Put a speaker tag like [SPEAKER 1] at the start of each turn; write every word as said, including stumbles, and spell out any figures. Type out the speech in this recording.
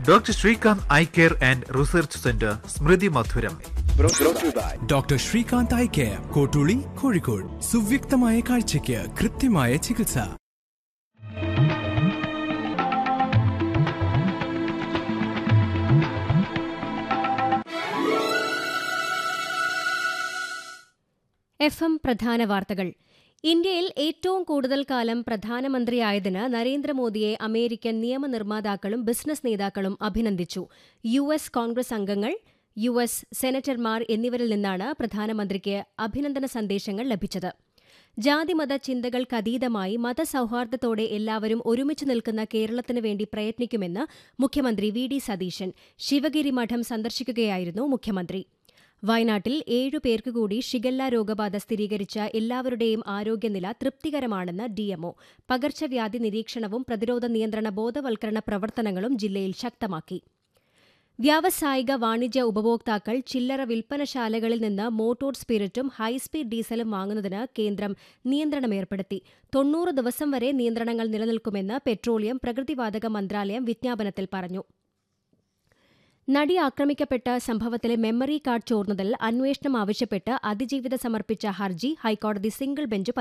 [SPEAKER 1] Doctor Srikanth eye care and research centre, സ്മൃതി മധുരം.
[SPEAKER 2] Doctor Srikanth eye care, Kottooli, Kozhikode. സുവ്യക്തമായ കാഴ്ചയ്ക്ക് കൃത്യമായ ചികിത്സ.
[SPEAKER 3] എഫ് എം പ്രധാന വാർത്തകൾ. ഇന്ത്യയിൽ ഏറ്റവും കൂടുതൽ കാലം പ്രധാനമന്ത്രിയായതിന് നരേന്ദ്രമോദിയെ അമേരിക്കൻ നിയമനിർമ്മാതാക്കളും ബിസിനസ് നേതാക്കളും അഭിനന്ദിച്ചു. യു എസ് കോൺഗ്രസ് അംഗങ്ങൾ, യു എസ് സെനറ്റർമാർ എന്നിവരിൽ നിന്നാണ് പ്രധാനമന്ത്രിക്ക് അഭിനന്ദന സന്ദേശങ്ങൾ ലഭിച്ചത്. ജാതിമത ചിന്തകൾക്കതീതമായി മതസൌഹാർദ്ദത്തോടെ എല്ലാവരും ഒരുമിച്ച് നിൽക്കുന്ന കേരളത്തിനു വേണ്ടി പ്രയത്നിക്കുമെന്ന് മുഖ്യമന്ത്രി വി ഡി സതീശൻ. ശിവഗിരി മഠം സന്ദർശിക്കുകയായിരുന്നു മുഖ്യമന്ത്രി. വയനാട്ടിൽ ഏഴു പേർക്ക് കൂടി ഷിഗല്ല രോഗബാധ സ്ഥിരീകരിച്ച എല്ലാവരുടെയും ആരോഗ്യനില തൃപ്തികരമാണെന്ന് ഡിഎംഒ. പകർച്ചവ്യാധി നിരീക്ഷണവും പ്രതിരോധ നിയന്ത്രണ ബോധവൽക്കരണ പ്രവർത്തനങ്ങളും ജില്ലയിൽ ശക്തമാക്കി. വ്യാവസായിക വാണിജ്യ ഉപഭോക്താക്കൾ ചില്ലറ വിൽപ്പനശാലകളിൽ നിന്ന് മോട്ടോർ സ്പിരിറ്റും ഹൈസ്പീഡ് ഡീസലും വാങ്ങുന്നതിന് കേന്ദ്രം നിയന്ത്രണമേർപ്പെടുത്തി. തൊണ്ണൂറ് ദിവസം വരെ നിയന്ത്രണങ്ങൾ നിലനിൽക്കുമെന്ന് പെട്രോളിയം പ്രകൃതിവാതക മന്ത്രാലയം വിജ്ഞാപനത്തിൽ പറഞ്ഞു. നടി ആക്രമിക്കപ്പെട്ട സംഭവത്തിലെ മെമ്മറി കാർഡ് ചോർന്നതിൽ അന്വേഷണം ആവശ്യപ്പെട്ട് അതിജീവിത സമർപ്പിച്ച ഹർജി ഹൈക്കോടതി സിംഗിൾ ബെഞ്ച്